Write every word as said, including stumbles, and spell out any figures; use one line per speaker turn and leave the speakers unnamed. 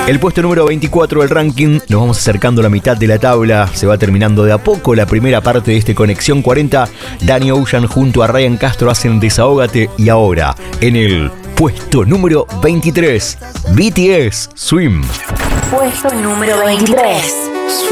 El puesto número veinticuatro del ranking, nos vamos acercando a la mitad de la tabla, se va terminando de a poco la primera parte de este Conexión cuarenta. Danny Ocean junto a Ryan Castro hacen Desahógate, y ahora, en el puesto número veintitrés, B T S, Swim.
Puesto número veintitrés.